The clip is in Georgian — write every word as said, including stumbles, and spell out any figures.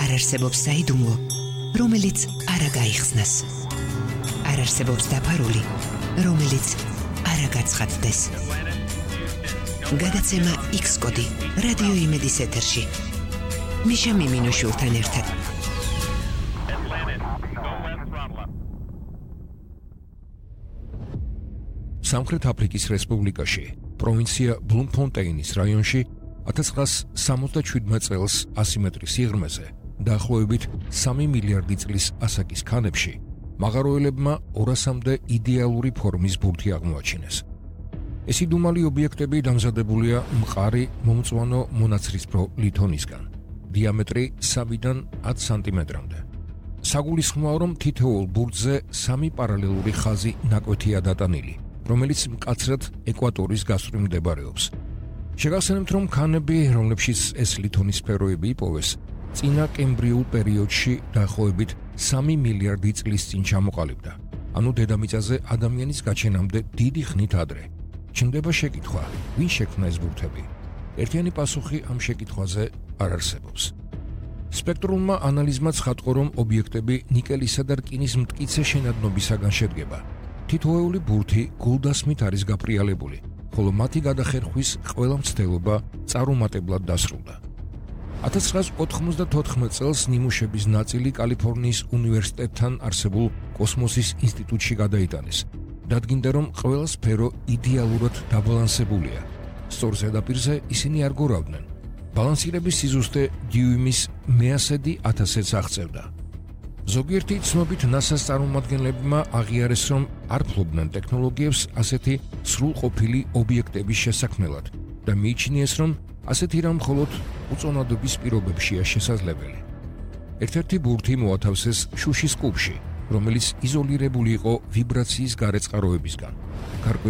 არ არსებობს საიდუმლო, რომელიც არ გაიხსნას. არ არსებობს დაფარული, რომელიც არ გაცხადდეს. გადაცემა X კოდი რადიო იმედის ეთერში. მიშა მიმინოშულთან ერთად. სამხრეთ აფრიკის რესპუბლიკაში, პროვინცია ბლუმფონტეინის რაიონში ათას ცხრაას სამოცდაშვიდმეტ წელს ასი მეტრის სიღრმეზე, დაახლოებით სამი მილიარდი წლის ასაკის ქანებში, მაღაროელებმა ორასამდე იდეალური ფორმის ბურთი აღმოაჩინეს. ეს იდუმალი ობიექტები დამზადებულია მყარი მომწვანო მონაცრისფრო ლითონისგან, დიამეტრი სამიდან ათ სანტიმეტრამდე. საგულისხმოა, რომ თითოეულ ბურთზე სამი პარალელური ხაზი ნაკვეთია დატანილი, რომელიც მკაცრად ეკვატორის გასწვრივ მდებარეობს. შეგახსენებთ, რომ ქანები, რომლებშიც ეს ლითონის სფეროები იპოვეს, წინა კემბრიულ პერიოდში დაახლოებით სამი მილიარდი წლის წინ ჩამოყალიბდა, ანუ დედამიწაზე ადამიანის გაჩენამდე დიდი ხნით ადრე. ჩნდება შეკითხვა, ვინ შექმნა ეს ბურთები? ერთიანი პასუხი ამ შეკითხვაზე არ არსებობს. სპექტრულმა ანალიზმა ცხადყო, რომ ობიექტები ნიკელისა და რკინის მტკიცე შენადნობისაგან შედგება. თითოეული ბურთი გულდასმით არის გაფრიალებული, ხოლო მათი გადახერხვის ყველა მცდელობა წარუმატებლად დასრულდა. ათას ცხრაას ოთხმოცდათოთხმეტ წელს ნიმუშების ნაწილი კალიფორნიის უნივერსიტეტთან არსებულ კოსმოსის ინსტიტუტში გადაიტანეს. დადგინდა, რომ ყველა სფერო იდეალურად დაბალანსებულია. სწორ ზედაპირზე ისინი არ გორავდნენ. ბალანსირების სიზუსტე დიუიმის მეასედი ათასედს აღწევდა. ზოგიერთი ცნობით ნასას წარმომადგენლებმა აღიარეს, რომ არ ფლობდნენ ტექნოლოგიებს ასეთი სრულყოფილი ობიექტების შესაქმნელად და მიიჩნიეს, რომ ასეთი რამ მხოლოდ უწონადობის პირობებშია შესაძლებელი. ერთ-ერთი ბურთი მოათავსეს შუშის კუბში, რომელიც იზოლირებული იყო ვიბრაციის გარეწყაროებისგან.